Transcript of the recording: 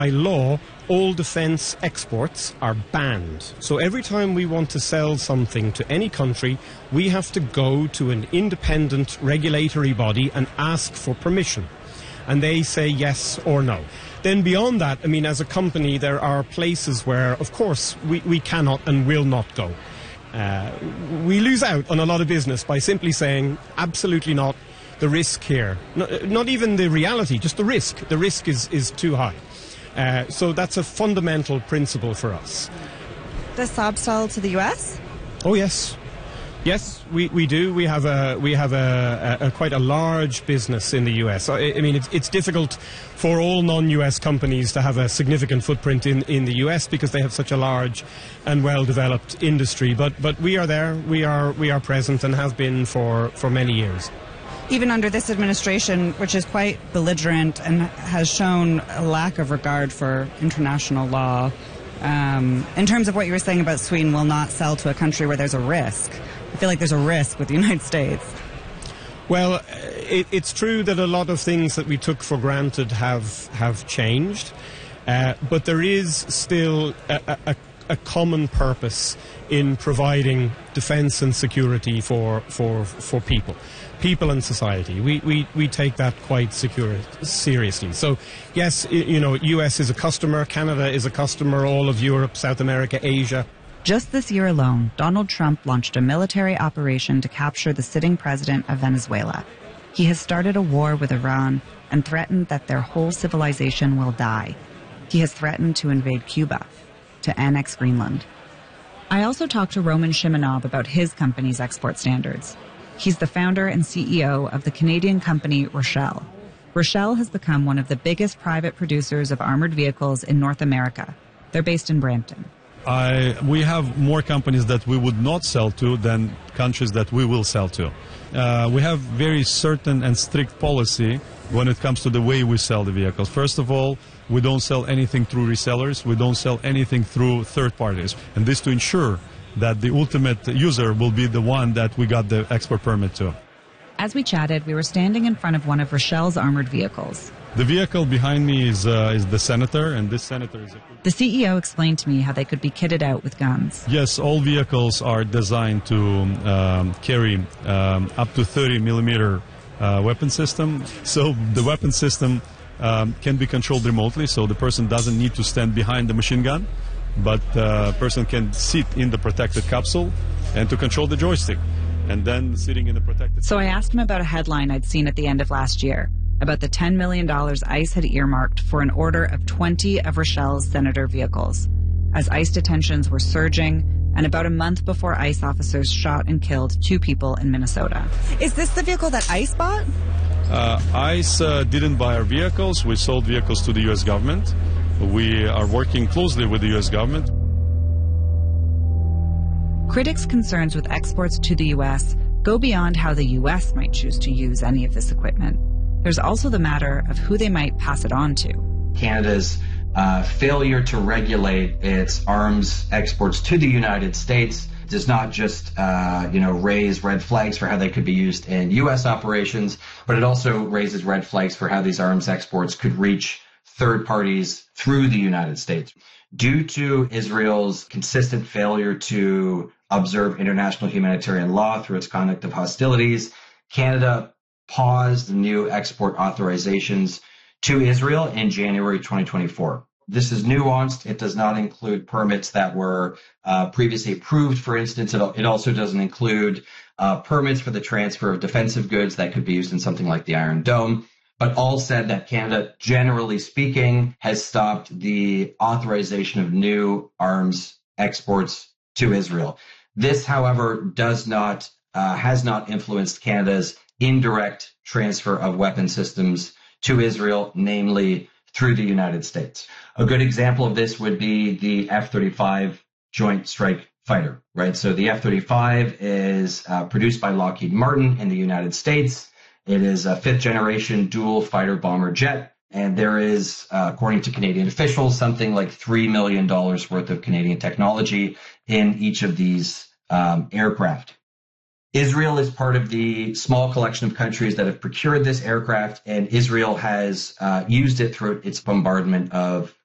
By law, all defence exports are banned. So every time we want to sell something to any country, we have to go to an independent regulatory body and ask for permission. And they say yes or no. Then beyond that, I mean, as a company, there are places where, of course, we cannot and will not go. We lose out on a lot of business by simply saying, absolutely not, the risk here. Not even the reality, just the risk. The risk is too high. So that's a fundamental principle for us. Does Saab sell to the U.S.? Oh, yes. Yes, we do. We have a quite a large business in the U.S. I mean, it's difficult for all non-U.S. companies to have a significant footprint in the U.S. because they have such a large and well-developed industry. But we are there. We are present and have been for many years. Even under this administration, which is quite belligerent and has shown a lack of regard for international law, in terms of what you were saying about Sweden will not sell to a country where there's a risk. I feel like there's a risk with the United States. Well, it's true that a lot of things that we took for granted have changed, but there is still a common purpose in providing defence and security for people and society. We take that quite seriously. So, yes, US is a customer, Canada is a customer, all of Europe, South America, Asia. Just this year alone, Donald Trump launched a military operation to capture the sitting president of Venezuela. He has started a war with Iran and threatened that their whole civilization will die. He has threatened to invade Cuba, to annex Greenland. I also talked to Roman Shimonov about his company's export standards. He's the founder and CEO of the Canadian company Rochelle. Rochelle has become one of the biggest private producers of armored vehicles in North America. They're based in Brampton. We have more companies that we would not sell to than countries that we will sell to. We have very certain and strict policy when it comes to the way we sell the vehicles. First of all, we don't sell anything through resellers. We don't sell anything through third parties. And this to ensure that the ultimate user will be the one that we got the export permit to. As we chatted, we were standing in front of one of Rochelle's armored vehicles. The vehicle behind me is the Senator, and this Senator is... The CEO explained to me how they could be kitted out with guns. Yes, all vehicles are designed to carry up to 30 millimeter weapon system. So the weapon system can be controlled remotely, so the person doesn't need to stand behind the machine gun, but the person can sit in the protected capsule and to control the joystick, and then sitting in the protected... So I asked him about a headline I'd seen at the end of last year, about the $10 million ICE had earmarked for an order of 20 of Rochelle's Senator vehicles, as ICE detentions were surging, and about a month before ICE officers shot and killed 2 people in Minnesota. Is this the vehicle that ICE bought? ICE didn't buy our vehicles. We sold vehicles to the U.S. government. We are working closely with the U.S. government. Critics' concerns with exports to the U.S. go beyond how the U.S. might choose to use any of this equipment. There's also the matter of who they might pass it on to. Canada's failure to regulate its arms exports to the United States does not just, raise red flags for how they could be used in U.S. operations, but it also raises red flags for how these arms exports could reach third parties through the United States. Due to Israel's consistent failure to observe international humanitarian law through its conduct of hostilities, Canada paused the new export authorizations to Israel in January 2024. This is nuanced. It does not include permits that were previously approved. For instance, it also doesn't include permits for the transfer of defensive goods that could be used in something like the Iron Dome. But all said that Canada, generally speaking, has stopped the authorization of new arms exports to Israel. This, however, has not influenced Canada's indirect transfer of weapon systems to Israel, namely through the United States. A good example of this would be the F-35 Joint Strike Fighter, right? So the F-35 is produced by Lockheed Martin in the United States. It is a 5th generation dual fighter bomber jet. And there is, according to Canadian officials, something like $3 million worth of Canadian technology in each of these aircraft. Israel is part of the small collection of countries that have procured this aircraft, and Israel has used it through its bombardment of